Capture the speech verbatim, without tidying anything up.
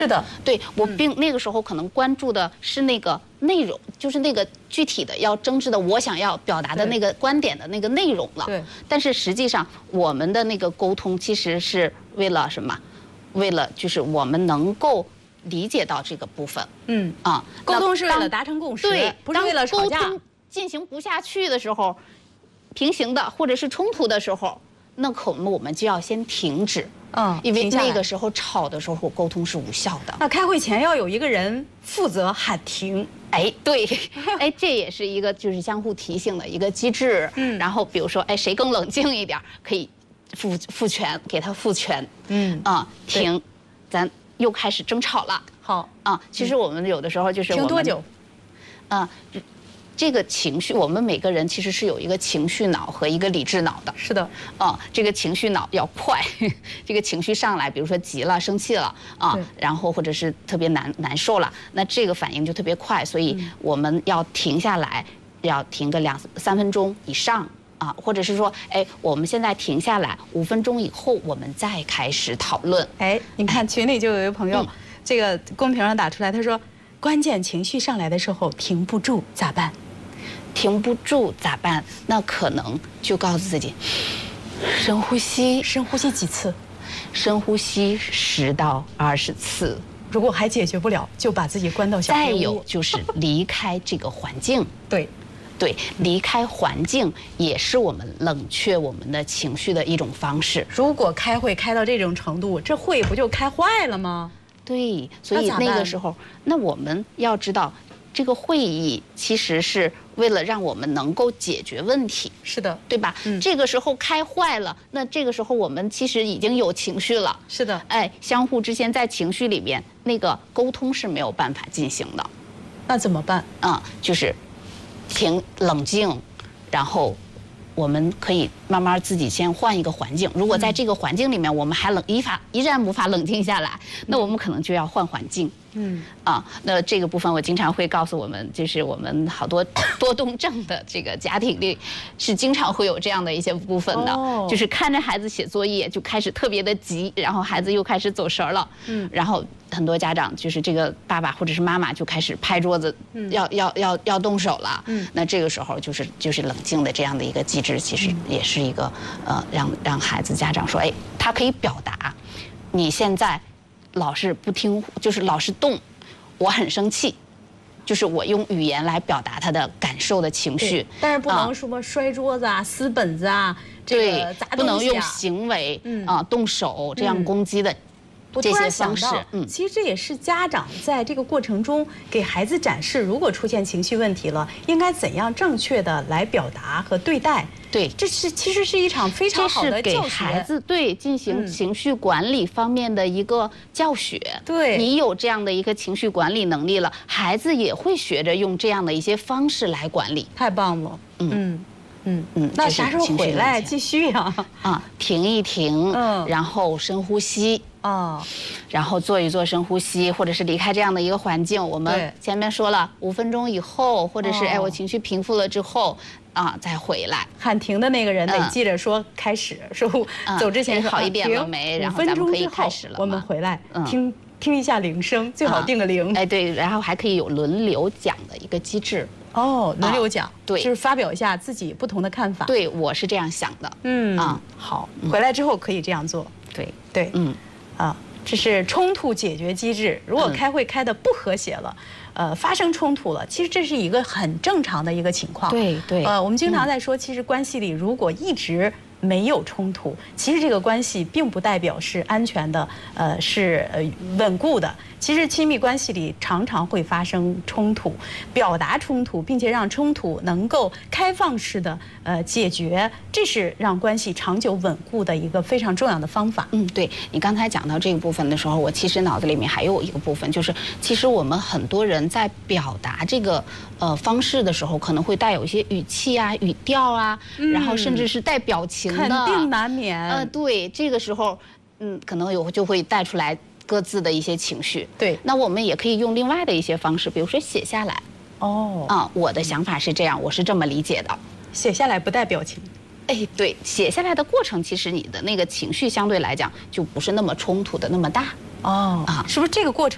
是的， 对我并那个时候可能关注的是那个内容，就是那个具体的要争执的我想要表达的那个观点的那个内容了。 对。 但是实际上我们的那个沟通其实是为了什么？为了就是我们能够理解到这个部分。嗯啊， 沟通是为了达成共识， 对， 不是为了吵架。 沟通进行不下去的时候，平行的或者是冲突的时候，那可能我们就要先停止。嗯，因为那个时候吵的时候沟通是无效的。 那开会前要有一个人负责喊停。 哎，对，哎，这也是一个就是相互提醒的一个机制。嗯，然后比如说，哎，谁更冷静一点，可以复复权，给他复权。嗯啊，停，咱又开始争吵了。 好啊，其实我们有的时候就是停多久？ 啊。这个情绪，我们每个人其实是有一个情绪脑和一个理智脑的。 是的， 啊，这个情绪脑要快，这个情绪上来，比如说急了、生气了啊，然后或者是特别难难受了，那这个反应就特别快，所以我们要停下来，要停个两三分钟以上啊，或者是说，哎，我们现在停下来，五分钟以后我们再开始讨论。 哎，你看群里就有一位朋友，这个公屏上打出来，他说，关键情绪上来的时候停不住咋办？ 停不住咋办？那可能就告诉自己，深呼吸， 深呼吸几次？ 深呼吸十到二十次。 如果还解决不了，就把自己关到小黑屋。 再有就是离开这个环境。 对， 对，离开环境也是我们冷却我们的情绪的一种方式。 如果开会开到这种程度，这会不就开坏了吗？ 对，所以那个时候，那我们要知道。这个会议其实是为了让我们能够解决问题， 是的， 对吧？嗯，这个时候开坏了，那这个时候我们其实已经有情绪了， 是的， 哎，相互之间在情绪里面那个沟通是没有办法进行的， 那怎么办？ 啊、嗯，就是停冷静，然后我们可以慢慢自己先换一个环境。如果在这个环境里面我们还冷依法依然无法冷静下来，那我们可能就要换环境。嗯啊，那这个部分我经常会告诉我们，就是我们好多多动症的这个家庭里，是经常会有这样的一些部分的，哦、就是看着孩子写作业就开始特别的急，然后孩子又开始走神了，嗯，然后很多家长就是这个爸爸或者是妈妈就开始拍桌子，嗯、要要要要动手了，嗯，那这个时候就是就是冷静的这样的一个机制，其实也是一个呃让让孩子家长说，哎，他可以表达，你现在。老是不听，就是老是动，我很生气，就是我用语言来表达他的感受的情绪， 但是不能什么摔桌子啊、撕本子啊，这个砸东西啊， 不能用行为啊、动手这样攻击的这些方式。 嗯，其实这也是家长在这个过程中给孩子展示，如果出现情绪问题了，应该怎样正确的来表达和对待。 对， 这是其实是一场非常好的教学， 给孩子对进行情绪管理方面的一个教学。 对， 你有这样的一个情绪管理能力了，孩子也会学着用这样的一些方式来管理。 太棒了，嗯嗯嗯。那啥时候回来继续呀？ 啊，停一停，嗯，然后深呼吸。哦，然后做一做深呼吸，或者是离开这样的一个环境。我们前面说了，五分钟以后，或者是哎我情绪平复了之后。啊，再回来喊停的那个人得记着说开始，说走之前好一点了没？然后咱们可以开始了。 我们回来听听一下铃声，最好定个铃。 哎，对，然后还可以有轮流讲的一个机制。 哦，轮流讲， 对， 就是发表一下自己不同的看法。 对，我是这样想的。嗯啊， 好，回来之后可以这样做。 对对，嗯啊，这是冲突解决机制。如果开会开得不和谐了。呃，发生冲突了，其实这是一个很正常的一个情况。 对对。 呃，我们经常在说，其实关系里如果一直没有冲突，其实这个关系并不代表是安全的，呃，是呃稳固的。其实亲密关系里常常会发生冲突，表达冲突，并且让冲突能够开放式的呃解决，这是让关系长久稳固的一个非常重要的方法。 嗯，对，你刚才讲到这个部分的时候，我其实脑子里面还有一个部分，就是其实我们很多人在表达这个呃方式的时候，可能会带有一些语气啊、语调啊，嗯、然后甚至是带表情的， 肯定难免。 呃，对，这个时候，嗯，可能有就会带出来。各自的一些情绪， 对， 那我们也可以用另外的一些方式，比如说写下来。哦，啊，我的想法是这样，我是这么理解的。 写下来不带表情。 哎，对，写下来的过程，其实你的那个情绪相对来讲就不是那么冲突的那么大。哦，啊， 是不是这个过程？